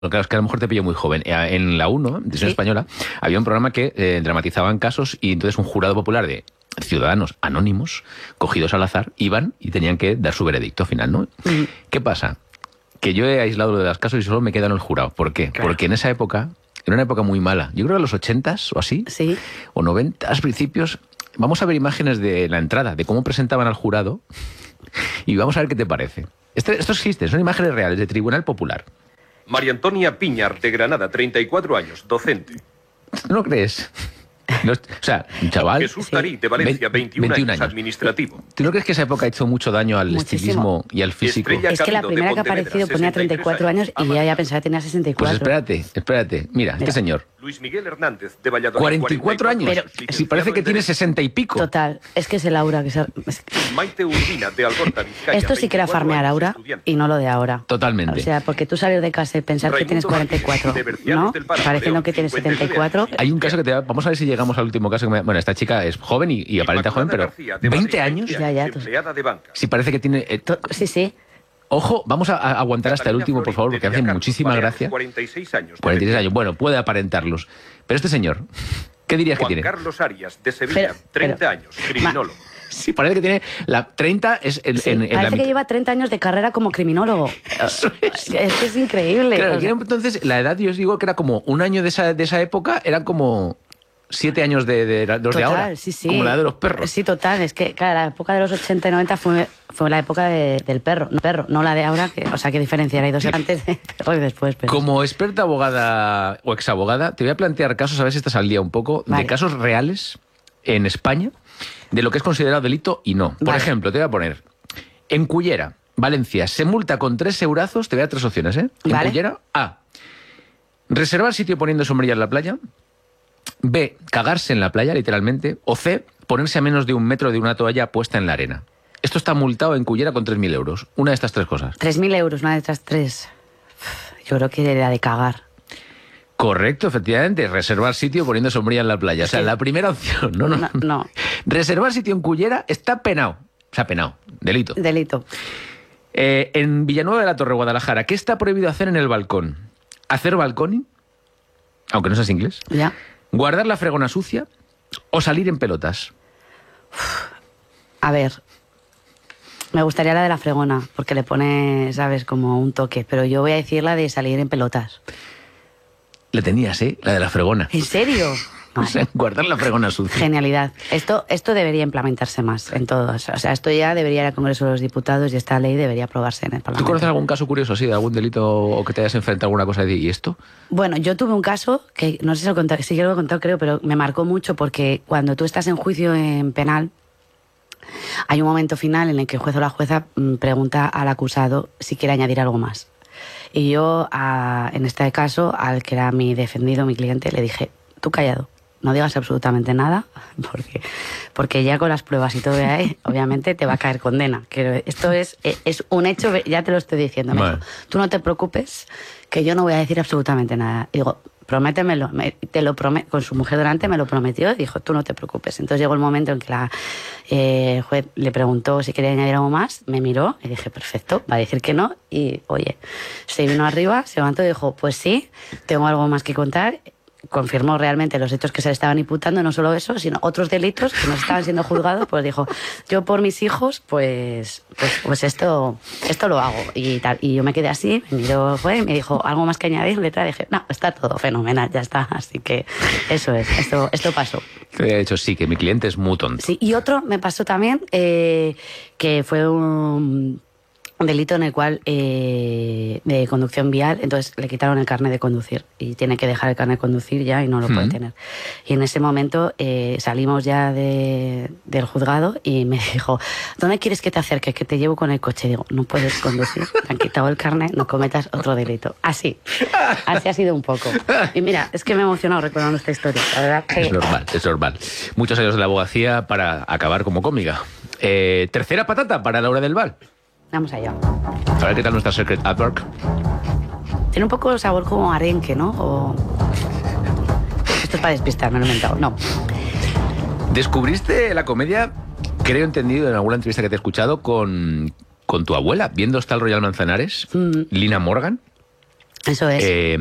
Claro, es que a lo mejor te pillo muy joven. En la 1, Televisión Española, había un programa que dramatizaban casos y entonces un jurado popular de ciudadanos anónimos, cogidos al azar, iban y tenían que dar su veredicto final, ¿no? ¿Qué pasa? Que yo he aislado lo de los casos y solo me quedo en el jurado. ¿Por qué? Claro. Porque en esa época, era una época muy mala. Yo creo que en los 80s o así, o 90s principios, vamos a ver imágenes de la entrada, de cómo presentaban al jurado y vamos a ver qué te parece. Esto existe, son imágenes reales de Tribunal Popular. María Antonia Piñar, de Granada, 34 años, docente. ¿No lo crees? No, o sea, un chaval... Jesús Tarí, de Valencia, 21 años, administrativo. ¿Tú no crees que esa época ha hecho mucho daño al estilismo y al físico? Es que la primera que ha aparecido ponía 34 años y ya pensaba que tenía 64. Pues espérate. Mira, este señor. Luis Miguel Hernández, de Valladolid, 44 años. Pero si parece que tiene 60 y pico. Total, es que es el aura. Maite Urbina, de Algorta, Vizcaya. Esto sí que era farmear aura y no lo de ahora. Totalmente. O sea, porque tú salir de casa y pensar que tienes 44, ¿no? Pareciendo que tienes 74. Hay un caso que vamos a ver si llegamos al último caso. Bueno, esta chica es joven y aparenta joven, pero 20 años. Ya. Si parece que tiene... Sí. Ojo, vamos a aguantar hasta el último, por favor, porque hace muchísima gracia. 46 años. 46 años. Bueno, puede aparentarlos. Pero este señor, ¿qué dirías que tiene? Juan Carlos Arias, de Sevilla, 30 años, criminólogo. Sí, parece que tiene... La 30 es parece que lleva 30 años de carrera como criminólogo. Es increíble. Claro, entonces, la edad, yo os digo que era como un año de esa época, era como... 7 años de los total, de ahora, como la de los perros. Sí, total, es que claro, la época de los 80 y 90 fue la época del perro, no la de ahora, o sea, qué diferencia, hay 2 antes de perro y después. Pero... Como experta abogada o exabogada, te voy a plantear casos, a ver si estás al día un poco, de casos reales en España, de lo que es considerado delito y no. Por ejemplo, te voy a poner, en Cullera, Valencia, se multa con 3 eurazos, te voy a dar 3 opciones, ¿eh? En Cullera, A, reservar sitio poniendo sombrilla en la playa. B, cagarse en la playa, literalmente. O C, ponerse a menos de 1 metro de una toalla puesta en la arena. Esto está multado en Cullera con 3.000 euros. Una de estas 3 cosas. 3.000 euros, una de estas 3. Yo creo que era de cagar. Correcto, efectivamente. Reservar sitio poniendo sombrilla en la playa. O sea, la primera opción. No. Reservar sitio en Cullera está penado. O sea, penado. Delito. En Villanueva de la Torre, Guadalajara, ¿qué está prohibido hacer en el balcón? ¿Hacer balconing? Aunque no seas inglés. Ya. ¿Guardar la fregona sucia o salir en pelotas? A ver, me gustaría la de la fregona, porque le pone, ¿sabes?, como un toque. Pero yo voy a decir la de salir en pelotas. Le tenías, ¿eh? La de la fregona. ¿En serio? Vale. O sea, guardar la fregona sucia. Genialidad. Esto debería implementarse más en todos. O sea, esto ya debería ir al Congreso de los Diputados y esta ley debería aprobarse en el Parlamento. ¿Tú conoces algún caso curioso así, de algún delito o que te hayas enfrentado a alguna cosa y esto? Bueno, yo tuve un caso que no sé si lo he contado, sí que lo he contado, creo, pero me marcó mucho porque cuando tú estás en juicio en penal, hay un momento final en el que el juez o la jueza pregunta al acusado si quiere añadir algo más. Y yo, en este caso, al que era mi defendido, mi cliente, le dije, tú callado. No digas absolutamente nada, porque ya con las pruebas y todo de ahí, obviamente te va a caer condena. Que esto es un hecho, ya te lo estoy diciendo. Vale. Tú no te preocupes, que yo no voy a decir absolutamente nada. Y digo, prométemelo, te lo prometo. Con su mujer delante me lo prometió y dijo, tú no te preocupes. Entonces llegó el momento en que el juez le preguntó si quería añadir algo más, me miró y dije, perfecto, va a decir que no. Y oye, se vino arriba, se levantó y dijo, pues sí, tengo algo más que contar. Confirmó realmente los hechos que se le estaban imputando, no solo eso, sino otros delitos que no estaban siendo juzgados. Pues dijo, yo por mis hijos, pues esto lo hago y tal. Y yo me quedé así, me miró, y me dijo, ¿algo más que añadir? Letra, dije, no, está todo fenomenal, ya está. Así que eso es, esto pasó. Te había dicho, sí, que mi cliente es muy tonto. Sí, y otro me pasó también, que fue un delito en el cual de conducción vial, entonces le quitaron el carnet de conducir y tiene que dejar el carnet de conducir ya y no lo puede tener. Y en ese momento salimos ya del juzgado y me dijo, ¿dónde quieres que te acerque? Que te llevo con el coche. Digo, no puedes conducir, te han quitado el carnet, no cometas otro delito. Así ha sido un poco. Y mira, es que me he emocionado recordando esta historia. La verdad que... Es normal. Muchos años de la abogacía para acabar como cómica. Tercera patata para Laura del Val. Vamos allá. A ver qué tal nuestra Secret Adwork. Tiene un poco sabor como arenque, ¿no? O... Esto es para despistar, me lo he inventado. No. Descubriste la comedia, creo entendido en alguna entrevista que te he escuchado, con tu abuela, viendo Hostal Royal Manzanares, Lina Morgan. Eso es.